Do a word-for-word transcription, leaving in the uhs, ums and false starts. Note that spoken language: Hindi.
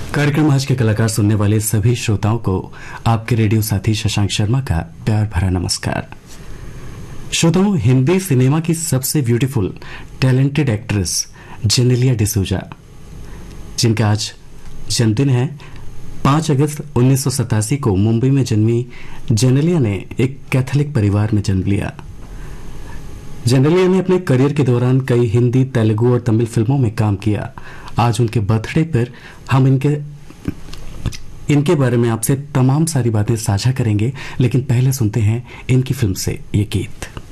कार्यक्रम आज के कलाकार सुनने वाले सभी श्रोताओं को आपके रेडियो साथी शशांक शर्मा का प्यार भरा नमस्कार। श्रोताओं, हिंदी सिनेमा की सबसे beautiful talented actress Genelia D'Souza, जिनका आज जन्मदिन है, पांच अगस्त उन्नीस सौ सतासी को मुंबई में जन्मी जेनेलिया ने एक कैथोलिक परिवार में जन्म लिया। जेनेलिया ने अपने करियर के दौरान कई हिंदी, तेलुगु और तमिल फिल्मों में काम किया। आज उनके बर्थडे पर हम इनके इनके बारे में आपसे तमाम सारी बातें साझा करेंगे, लेकिन पहले सुनते हैं इनकी फिल्म से ये गीत।